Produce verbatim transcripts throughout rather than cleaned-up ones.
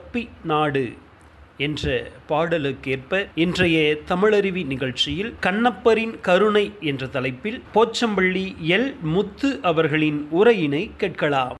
புதப்பி நாடு என்ற பாடலுக்கேற்ப இன்றைய தமிழருவி நிகழ்ச்சியில் கண்ணப்பரின் கருணை என்ற தலைப்பில் போச்சம்பள்ளி எல் முத்து அவர்களின் உரையினை கேட்கலாம்.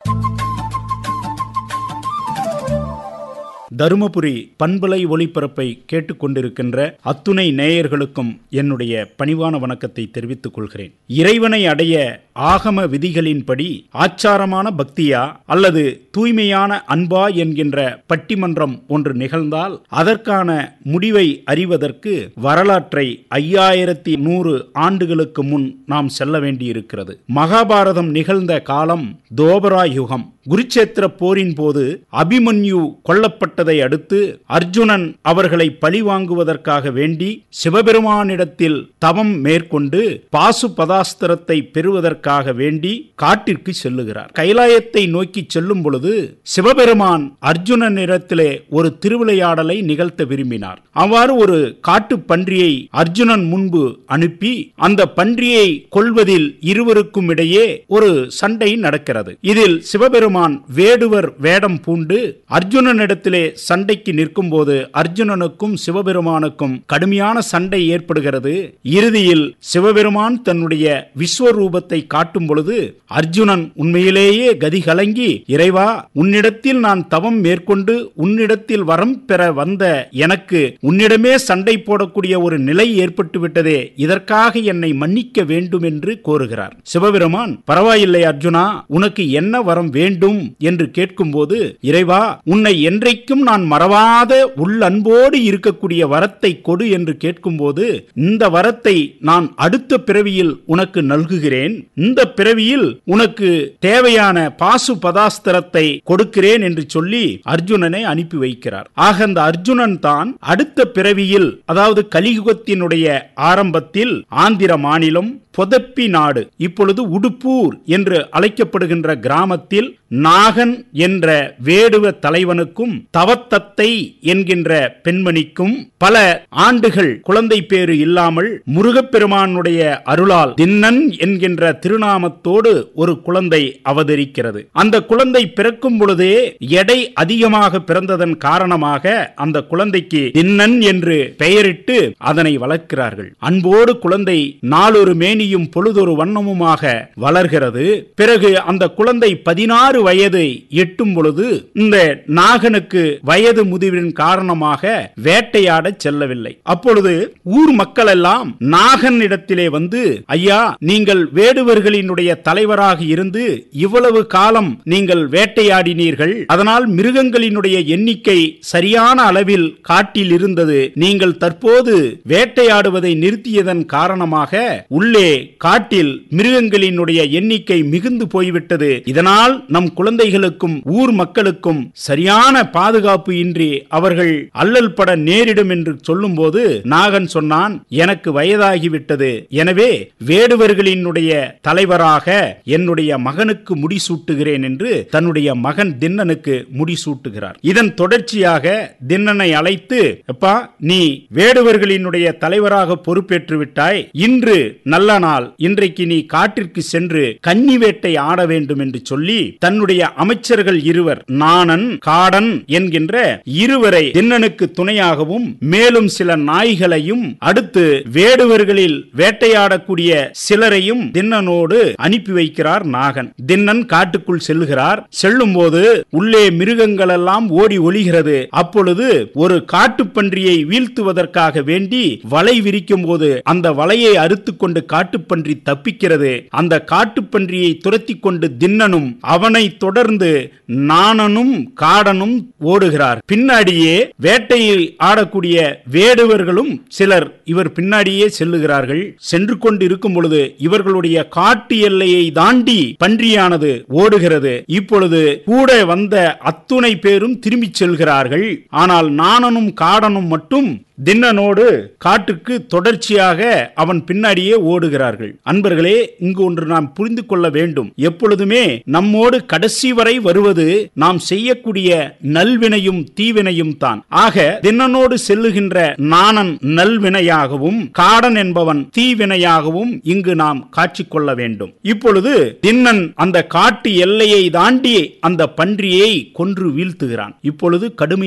தருமபுரி பண்பலை ஒளிபரப்பை கேட்டுக்கொண்டிருக்கின்ற அத்துணை நேயர்களுக்கும் என்னுடைய பணிவான வணக்கத்தை தெரிவித்துக் கொள்கிறேன். இறைவனை அடைய ஆகம விதிகளின்படி ஆச்சாரமான பக்தியா அல்லது தூய்மையான அன்பா என்கின்ற பட்டிமன்றம் ஒன்று நிகழ்ந்தால் அதற்கான முடிவை அறிவதற்கு வரலாற்றை ஐயாயிரத்தி நூறு ஆண்டுகளுக்கு முன் நாம் செல்ல வேண்டியிருக்கிறது. மகாபாரதம் நிகழ்ந்த காலம் தோபரா யுகம். குருச்சேத்திர போரின் போது அபிமன்யு கொல்லப்பட்டதை அடுத்து அர்ஜுனன் அவர்களை பழிவாங்குவதற்காக வேண்டி சிவபெருமானிடத்தில் தவம் மேற்கொண்டு பாசுபதாஸ்திரத்தை பெறுவதற்காக வேண்டி காட்டிற்கு செல்லுகிறார். கைலாயத்தை நோக்கி செல்லும் பொழுது சிவபெருமான் அர்ஜுனனிடத்திலே ஒரு திருவிளையாடலை நிகழ்த்த விரும்பினார். அவ்வாறு ஒரு காட்டு பன்றியை அர்ஜுனன் முன்பு அனுப்பி அந்த பன்றியை கொல்வதில் இருவருக்கும் இடையே ஒரு சண்டை நடக்கிறது. இதில் சிவபெருமான் வேடுவர் வேடம் பூண்டு அர்ஜுனனிடத்திலே சண்டைக்கு நிற்கும் போது அர்ஜுனனுக்கும் சிவபெருமானுக்கும் கடுமையான சண்டை ஏற்படுகிறது. இறுதியில் சிவபெருமான் தன்னுடைய விஸ்வரூபத்தை காட்டும் பொழுது அர்ஜுனன் உண்மையிலேயே கதி கலங்கி, இறைவா, உன்னிடத்தில் நான் தவம் மேற்கொண்டு உன்னிடத்தில் வரம் பெற வந்த எனக்கு உன்னிடமே சண்டை போடக்கூடிய ஒரு நிலை ஏற்பட்டு விட்டதே, இதற்காக என்னை மன்னிக்க வேண்டும் என்று கோருகிறார். சிவபெருமான், பரவாயில்லை அர்ஜுனா, உனக்கு என்ன வரம் வேண்டும் என்று கேட்கும் போது, இறைவா, உன்னை என்றைக்கும் நான் மறவாத உள்ளன்போடு இருக்கக்கூடிய வரத்தை கொடு என்று கேட்கும் போது, இந்த வரத்தை நான் அடுத்த பிறவியில் உனக்கு நல்குகிறேன், இந்த பிறவியில் உனக்கு தேவையான பாசு பதாஸ்திரத்தை கொடுக்கிறேன் என்று சொல்லி அர்ஜுனனை அனுப்பி வைக்கிறார். ஆக அந்த அர்ஜுனன் தான் அடுத்த பிறவியில், அதாவது கலியுகத்தினுடைய ஆரம்பத்தில் ஆந்திர மாநிலம் புதப்பி நாடு, இப்பொழுது உடுப்பூர் என்று அழைக்கப்படுகின்ற கிராமத்தில் நாகன் என்ற வேடுவ தலைவனுக்கும் தவத்தத்தை என்கின்ற பெண்மணிக்கும் பல ஆண்டுகள் குழந்தை பேறு இல்லாமல் முருகப்பெருமானுடைய அருளால் தின்னன் என்கின்ற திருநாமத்தோடு ஒரு குழந்தை அவதரிக்கிறது. அந்த குழந்தை பிறக்கும் பொழுதே எடை அதிகமாக பிறந்ததன் காரணமாக அந்த குழந்தைக்கு தின்னன் என்று பெயரிட்டு அதனை வளர்க்கிறார்கள். அன்போடு குழந்தை நாளொரு மேனியும் பொழுதொரு வண்ணமுமாக வளர்கிறது. பிறகு அந்த குழந்தை பதினாறு வயதை எட்டும் பொழுது இந்த நாகனுக்கு வயது முதிர்வின் காரணமாக வேட்டையாட செல்லவில்லை. அப்பொழுது ஊர் மக்கள் எல்லாம் நாகன் இடத்திலே வந்து, ஐயா, நீங்கள் வேடுவர்களினுடைய தலைவராக இருந்து இவ்வளவு காலம் நீங்கள் வேட்டையாடினீர்கள், அதனால் மிருகங்களினுடைய எண்ணிக்கை சரியான அளவில் காட்டில் இருந்தது, நீங்கள் தற்போது வேட்டையாடுவதை நிறுத்தியதன் காரணமாக உள்ளே காட்டில் மிருகங்களினுடைய எண்ணிக்கை மிகுந்து போய்விட்டது, இதனால் நம் குழந்தைகளுக்கும் ஊர் மக்களுக்கும் சரியான பாதுகாப்பு இன்றி அவர்கள் அல்லல் பட நேரிடும் என்று சொல்லும் போது நாகன் சொன்னான், எனக்கு வயதாகிவிட்டது, எனவே வேடுவர்களினுடைய தலைவராக என்னுடைய மகனுக்கு முடிசூட்டுகிறேன் என்று தன்னுடைய மகன் தின்னனுக்கு முடிசூட்டுகிறார். இதன் தொடர்ச்சியாக தின்னனை அழைத்து, அப்பா, நீ வேடுவர்களினுடைய தலைவராக பொறுப்பேற்று விட்டாய், இன்று நல்ல நாள், இன்றைக்கு நீ காட்டிற்கு சென்று கன்னி வேட்டை ஆட வேண்டும் என்று சொல்லி தன்னுடைய அமைச்சர்கள் இருவர், நாணன் காடன் என்கின்ற இருவரை தின்னனுக்கு துணையாகவும் மேலும் சில நாய்களையும் அடுத்து வேடுவர்களில் வேட்டையாடக்கூடிய சிலரையும் தின்னனோடு அனுப்பி வைக்கிறார் நாகன். தின்னன் காட்டுக்குள் செல்லுகிறார். செல்லும் போது உள்ளே மிருகங்கள் எல்லாம் ஓடி ஒளிகிறது. அப்பொழுது ஒரு காட்டுப்பன்றியை வீழ்த்துவதற்காக வேண்டி வலை விரிக்கும் போது அந்த வலையை அறுத்து கொண்டு காட்டுப்பன்றி தப்பிக்கிறது. அந்த காட்டுப்பன்றியை துரத்தி கொண்டு தின்னனும் அவனை தொடர்ந்து நாணனும் காடனும் ஓடுகிறார். பின்னாடியே வேட்டையில் ஆடக்கூடிய வேடுவர்களும் சிலர் இவர் பின்னாடியே செல்லுகிறார்கள். சென்று கொண்டு இருக்கும் பொழுது இவர்களுடைய காட்டு எல்லையை தாண்டி பன்றியானது ஓடுகிறது. இப்பொழுது கூட வந்த அத்துணை பேரும் திரும்பி செல்கிறார்கள். ஆனால் நாணனும் காடனும் மட்டும் தின்னனோடு காட்டுக்கு தொடர்ச்சியாக அவன் பின்னாடியே ஓடுகிறார்கள். அன்பர்களே, இங்கு ஒன்று நாம் புரிந்து கொள்ள வேண்டும். எப்பொழுதுமே நம்மோடு கடைசி வரை வருவது நாம் செய்யக்கூடிய நல்வினையும் தீவினையும் தான். ஆக தின்னனோடு செல்லுகின்ற நாணன் நல்வினையாகவும் காடன் என்பவன் தீவினையாகவும் இங்கு நாம் காட்சி கொள்ள வேண்டும். இப்பொழுது தின்னன் அந்த காட்டு எல்லையை தாண்டி அந்த பன்றியை கொன்று வீழ்த்துகிறான். இப்பொழுது கடுமையான